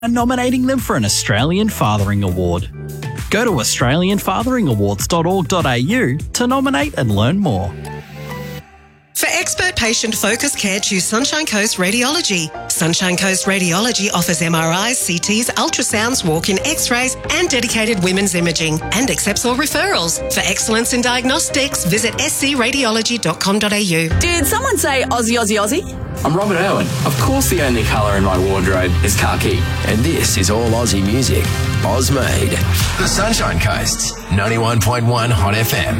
and nominating them for an Australian Fathering Award. Go to australianfatheringawards.org.au to nominate and learn more. For expert patient focused care, choose Sunshine Coast Radiology. Sunshine Coast Radiology offers MRIs, CTs, ultrasounds, walk-in x-rays and dedicated women's imaging and accepts all referrals. For excellence in diagnostics, visit scradiology.com.au. Did someone say Aussie, Aussie, Aussie? I'm Robert Irwin. Of course the only colour in my wardrobe is khaki. And this is all Aussie music. Oz made. The Sunshine Coast, 91.1 Hot FM.